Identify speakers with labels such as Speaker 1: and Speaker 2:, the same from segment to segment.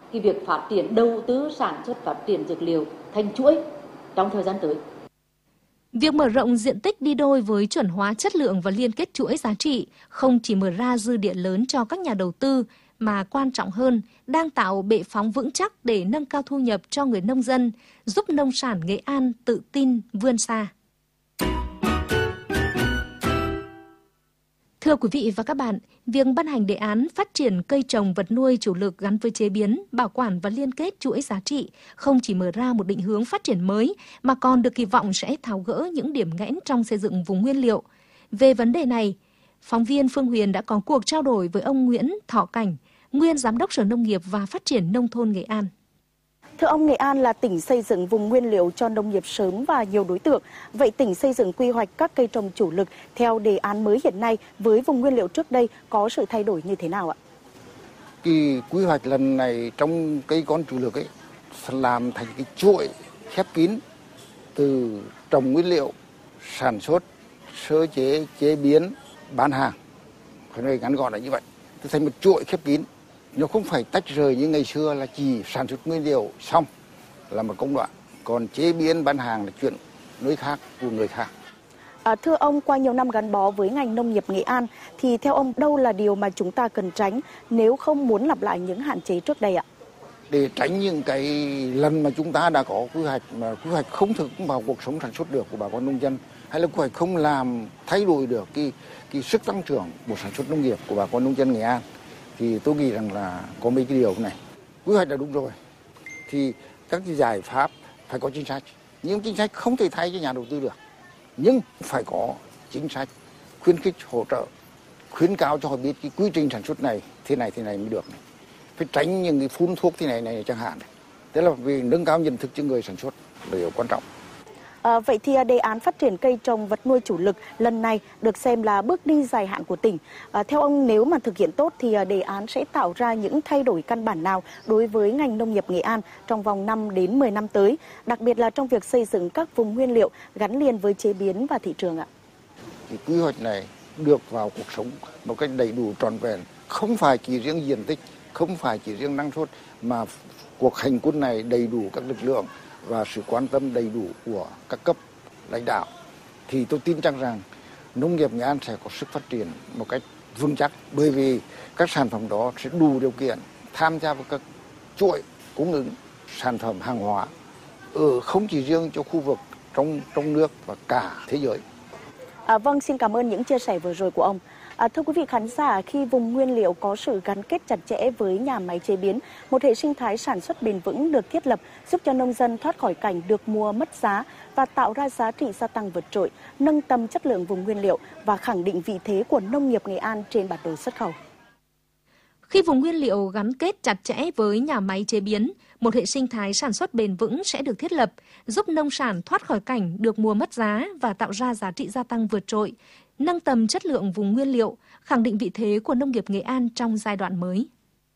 Speaker 1: cái việc phát triển đầu tư sản xuất phát triển dược liệu thành chuỗi trong thời gian tới.
Speaker 2: Việc mở rộng diện tích đi đôi với chuẩn hóa chất lượng và liên kết chuỗi giá trị không chỉ mở ra dư địa lớn cho các nhà đầu tư, mà quan trọng hơn, đang tạo bệ phóng vững chắc để nâng cao thu nhập cho người nông dân, giúp nông sản Nghệ An tự tin vươn xa. Thưa quý vị và các bạn, việc ban hành đề án phát triển cây trồng vật nuôi chủ lực gắn với chế biến, bảo quản và liên kết chuỗi giá trị không chỉ mở ra một định hướng phát triển mới, mà còn được kỳ vọng sẽ tháo gỡ những điểm nghẽn trong xây dựng vùng nguyên liệu. Về vấn đề này, phóng viên Phương Huyền đã có cuộc trao đổi với ông Nguyễn Thọ Cảnh, nguyên Giám đốc Sở Nông nghiệp và Phát triển Nông thôn Nghệ An.
Speaker 3: Thưa ông, Nghệ An là tỉnh xây dựng vùng nguyên liệu cho nông nghiệp sớm và nhiều đối tượng. Vậy tỉnh xây dựng quy hoạch các cây trồng chủ lực theo đề án mới hiện nay với vùng nguyên liệu trước đây có sự thay đổi như thế nào ạ?
Speaker 4: Cái quy hoạch lần này trong cây con chủ lực ấy làm thành cái chuỗi khép kín từ trồng nguyên liệu, sản xuất, sơ chế, chế biến, bán hàng. Phải nói ngắn gọn là như vậy. Thành một chuỗi khép kín. Nó không phải tách rời như ngày xưa là chỉ sản xuất nguyên liệu xong là một công đoạn, còn chế biến bán hàng là chuyện nơi khác của người khác.
Speaker 3: Thưa ông, qua nhiều năm gắn bó với ngành nông nghiệp Nghệ An thì theo ông đâu là điều mà chúng ta cần tránh nếu không muốn lặp lại những hạn chế trước đây ạ?
Speaker 4: Để tránh những cái lần mà chúng ta đã có quy hoạch mà quy hoạch không thực vào cuộc sống sản xuất được của bà con nông dân, hay là quy hoạch không làm thay đổi được cái sức tăng trưởng của sản xuất nông nghiệp của bà con nông dân Nghệ An, thì tôi nghĩ rằng là có mấy cái điều này. Quy hoạch là đúng rồi, thì các cái giải pháp phải có chính sách, nhưng chính sách không thể thay cho nhà đầu tư được, nhưng phải có chính sách khuyến khích hỗ trợ, khuyến cáo cho họ biết cái quy trình sản xuất này mới được này. Phải tránh những cái phun thuốc thế này chẳng hạn. Thế là vì nâng cao nhận thức cho người sản xuất là điều quan trọng.
Speaker 3: Vậy thì đề án phát triển cây trồng vật nuôi chủ lực lần này được xem là bước đi dài hạn của tỉnh. Theo ông, nếu mà thực hiện tốt thì đề án sẽ tạo ra những thay đổi căn bản nào đối với ngành nông nghiệp Nghệ An trong vòng 5 đến 10 năm tới, đặc biệt là trong việc xây dựng các vùng nguyên liệu gắn liền với chế biến và thị trường ạ?
Speaker 4: Thì quy hoạch này được vào cuộc sống một cách đầy đủ trọn vẹn, không phải chỉ riêng diện tích, không phải chỉ riêng năng suất, mà cuộc hành quân này đầy đủ các lực lượng và sự quan tâm đầy đủ của các cấp lãnh đạo, thì tôi tin chắc rằng nông nghiệp Nghệ An sẽ có sức phát triển một cách vững chắc, bởi vì các sản phẩm đó sẽ đủ điều kiện tham gia vào các chuỗi cung ứng sản phẩm hàng hóa không chỉ riêng cho khu vực trong nước và cả thế giới.
Speaker 3: Vâng, xin cảm ơn những chia sẻ vừa rồi của ông. Thưa quý vị khán giả, khi vùng nguyên liệu có sự gắn kết chặt chẽ với nhà máy chế biến, một hệ sinh thái sản xuất bền vững được thiết lập giúp cho nông dân thoát khỏi cảnh được mua mất giá và tạo ra giá trị gia tăng vượt trội, nâng tầm chất lượng vùng nguyên liệu và khẳng định vị thế của nông nghiệp Nghệ An trên bản đồ xuất khẩu.
Speaker 2: Khi vùng nguyên liệu gắn kết chặt chẽ với nhà máy chế biến, một hệ sinh thái sản xuất bền vững sẽ được thiết lập, giúp nông sản thoát khỏi cảnh được mua mất giá và tạo ra giá trị gia tăng vượt trội, nâng tầm chất lượng vùng nguyên liệu, khẳng định vị thế của nông nghiệp Nghệ An trong giai đoạn mới.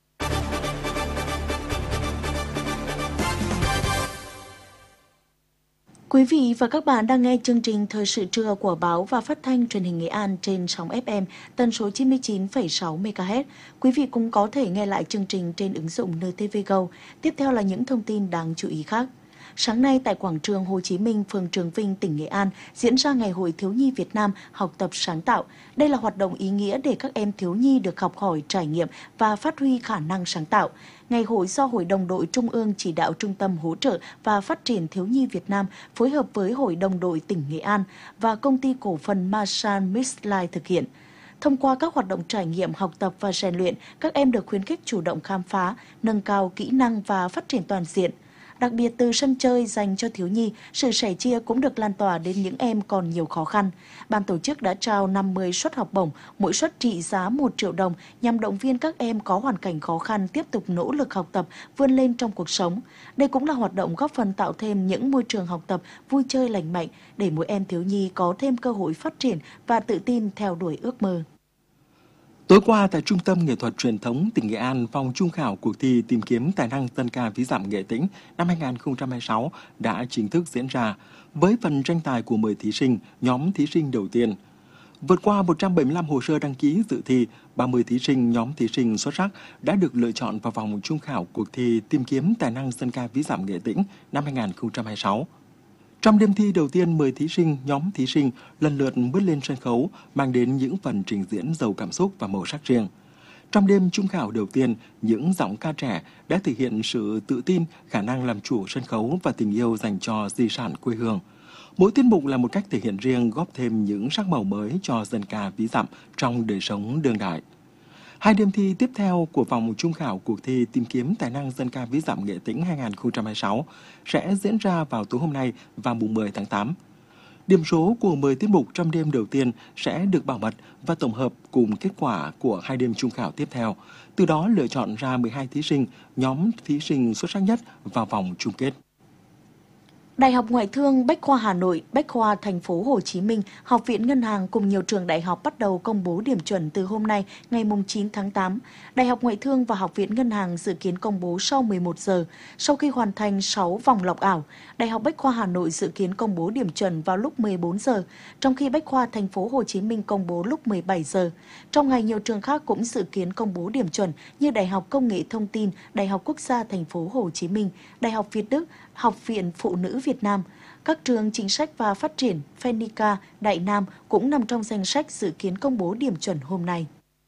Speaker 3: Quý vị và các bạn đang nghe chương trình Thời sự trưa của Báo và Phát thanh Truyền hình Nghệ An trên sóng FM tần số 99,6 MHz. Quý vị cũng có thể nghe lại chương trình trên ứng dụng NTV Go. Tiếp theo là những thông tin đáng chú ý khác. Sáng nay tại quảng trường Hồ Chí Minh, phường Trường Vinh, tỉnh Nghệ An diễn ra Ngày hội Thiếu nhi Việt Nam học tập sáng tạo. Đây là hoạt động ý nghĩa để các em thiếu nhi được học hỏi, trải nghiệm và phát huy khả năng sáng tạo. Ngày hội do Hội đồng đội Trung ương chỉ đạo Trung tâm Hỗ trợ và Phát triển Thiếu nhi Việt Nam phối hợp với Hội đồng đội tỉnh Nghệ An và Công ty Cổ phần Marshall Mixline thực hiện. Thông qua các hoạt động trải nghiệm, học tập và rèn luyện, các em được khuyến khích chủ động khám phá, nâng cao kỹ năng và phát triển toàn diện. Đặc biệt từ sân chơi dành cho thiếu nhi, sự sẻ chia cũng được lan tỏa đến những em còn nhiều khó khăn. Ban tổ chức đã trao 50 suất học bổng, mỗi suất trị giá 1 triệu đồng nhằm động viên các em có hoàn cảnh khó khăn tiếp tục nỗ lực học tập, vươn lên trong cuộc sống. Đây cũng là hoạt động góp phần tạo thêm những môi trường học tập vui chơi lành mạnh để mỗi em thiếu nhi có thêm cơ hội phát triển và tự tin theo đuổi ước mơ.
Speaker 5: Tối qua tại Trung tâm Nghệ thuật Truyền thống tỉnh Nghệ An, vòng chung khảo cuộc thi tìm kiếm tài năng dân ca ví dặm Nghệ Tĩnh năm 2026 đã chính thức diễn ra với phần tranh tài của 10 thí sinh, nhóm thí sinh đầu tiên. Vượt qua 175 hồ sơ đăng ký dự thi, 30 thí sinh nhóm thí sinh xuất sắc đã được lựa chọn vào vòng chung khảo cuộc thi tìm kiếm tài năng dân ca ví dặm Nghệ Tĩnh năm 2026. Trong đêm thi đầu tiên, 10 thí sinh nhóm thí sinh lần lượt bước lên sân khấu, mang đến những phần trình diễn giàu cảm xúc và màu sắc riêng. Trong đêm chung khảo đầu tiên, những giọng ca trẻ đã thể hiện sự tự tin, khả năng làm chủ sân khấu và tình yêu dành cho di sản quê hương. Mỗi tiết mục là một cách thể hiện riêng, góp thêm những sắc màu mới cho dân ca ví dặm trong đời sống đương đại. Hai đêm thi tiếp theo của vòng chung khảo cuộc thi tìm kiếm tài năng dân ca ví dặm Nghệ Tĩnh 2026 sẽ diễn ra vào tối hôm nay và mùng 10 tháng 8. Điểm số của 10 tiết mục trong đêm đầu tiên sẽ được bảo mật và tổng hợp cùng kết quả của hai đêm chung khảo tiếp theo. Từ đó lựa chọn ra 12 thí sinh, nhóm thí sinh xuất sắc nhất vào vòng chung kết.
Speaker 3: Đại học Ngoại thương, Bách khoa Hà Nội, Bách khoa Thành phố Hồ Chí Minh, Học viện Ngân hàng cùng nhiều trường đại học bắt đầu công bố điểm chuẩn từ hôm nay, ngày 9 tháng 8. Đại học Ngoại thương và Học viện Ngân hàng dự kiến công bố sau 11 giờ, sau khi hoàn thành 6 vòng lọc ảo. Đại học Bách khoa Hà Nội dự kiến công bố điểm chuẩn vào lúc 14 giờ, trong khi Bách khoa Thành phố Hồ Chí Minh công bố lúc 17 giờ. Trong ngày, nhiều trường khác cũng dự kiến công bố điểm chuẩn như Đại học Công nghệ Thông tin, Đại học Quốc gia Thành phố Hồ Chí Minh, Đại học Việt Đức, Học viện Phụ nữ Việt Nam. Các trường chính sách và phát triển, Phenica, Đại Nam cũng nằm trong danh sách dự kiến công bố điểm chuẩn hôm nay.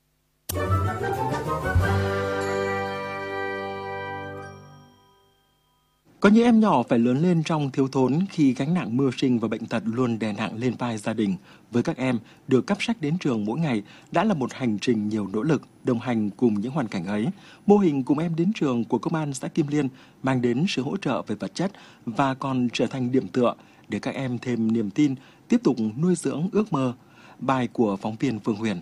Speaker 5: Có những em nhỏ phải lớn lên trong thiếu thốn khi gánh nặng mưu sinh và bệnh tật luôn đè nặng lên vai gia đình. Với các em, được cắp sách đến trường mỗi ngày đã là một hành trình nhiều nỗ lực, đồng hành cùng những hoàn cảnh ấy. Mô hình Cùng Em Đến Trường của Công an xã Kim Liên mang đến sự hỗ trợ về vật chất và còn trở thành điểm tựa để các em thêm niềm tin, tiếp tục nuôi dưỡng ước mơ. Bài của phóng viên Phương Huyền.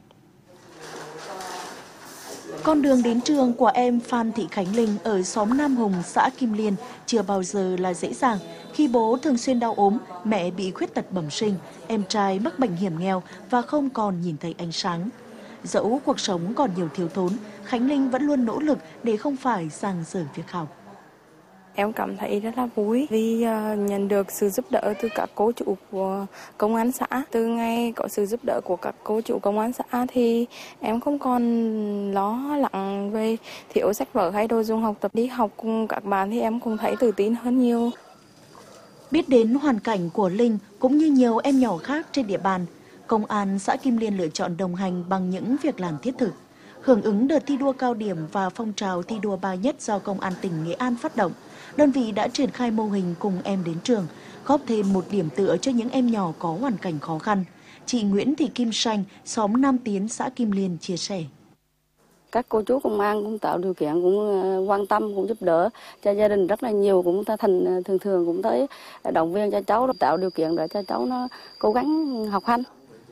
Speaker 3: Con đường đến trường của em Phan Thị Khánh Linh ở xóm Nam Hùng, xã Kim Liên chưa bao giờ là dễ dàng. Khi bố thường xuyên đau ốm, mẹ bị khuyết tật bẩm sinh, em trai mắc bệnh hiểm nghèo và không còn nhìn thấy ánh sáng. Dẫu cuộc sống còn nhiều thiếu thốn, Khánh Linh vẫn luôn nỗ lực để không phải dang dở việc học.
Speaker 6: Em cảm thấy rất là vui vì nhận được sự giúp đỡ từ các cô chủ của công an xã. Từ ngày có sự giúp đỡ của các cô chủ công an xã thì em không còn lo lắng về thiếu sách vở hay đồ dùng học tập. Đi học cùng các bạn thì em cũng thấy tự tin hơn nhiều.
Speaker 3: Biết đến hoàn cảnh của Linh cũng như nhiều em nhỏ khác trên địa bàn, Công an xã Kim Liên lựa chọn đồng hành bằng những việc làm thiết thực. Hưởng ứng đợt thi đua cao điểm và phong trào thi đua 3 nhất do Công an tỉnh Nghệ An phát động, đơn vị đã triển khai mô hình Cùng Em Đến Trường, góp thêm một điểm tựa cho những em nhỏ có hoàn cảnh khó khăn. Chị Nguyễn Thị Kim Xanh, xóm Nam Tiến, xã Kim Liên chia sẻ.
Speaker 7: Các cô chú công an cũng tạo điều kiện, cũng quan tâm, cũng giúp đỡ cho gia đình rất là nhiều, cũng thường cũng tới động viên cho cháu, tạo điều kiện để cho cháu nó cố gắng học hành.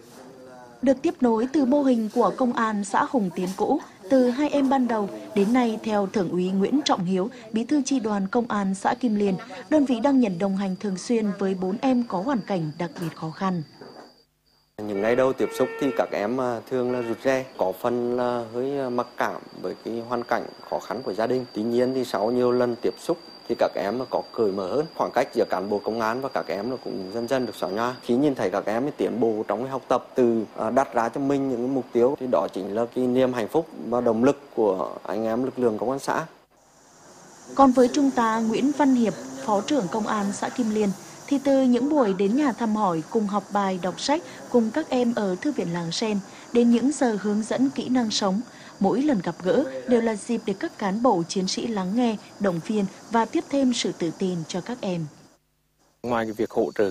Speaker 3: Được tiếp nối từ mô hình của Công an xã Hùng Tiến cũ, từ 2 em ban đầu, đến nay theo Thượng úy Nguyễn Trọng Hiếu, Bí thư chi đoàn Công an xã Kim Liên, đơn vị đang nhận đồng hành thường xuyên với 4 em có hoàn cảnh đặc biệt khó khăn.
Speaker 8: Những ngày đầu tiếp xúc thì các em thường là rụt rè, có phần là hơi mặc cảm với cái hoàn cảnh khó khăn của gia đình. Tuy nhiên thì sau nhiều lần tiếp xúc thì các em có cởi mở hơn, khoảng cách giữa cán bộ công an và các em cũng dần dần được xóa nhòa. Khi nhìn thấy các em tiến bộ trong cái học tập, từ đặt ra cho mình những mục tiêu thì đó chính là cái niềm hạnh phúc và động lực của anh em lực lượng công an xã.
Speaker 3: Còn với Trung tá Nguyễn Văn Hiệp, Phó trưởng Công an xã Kim Liên, thì từ những buổi đến nhà thăm hỏi, cùng học bài, đọc sách cùng các em ở Thư viện Làng Sen, đến những giờ hướng dẫn kỹ năng sống, mỗi lần gặp gỡ đều là dịp để các cán bộ chiến sĩ lắng nghe, động viên và tiếp thêm sự tự tin cho các em.
Speaker 9: Ngoài cái việc hỗ trợ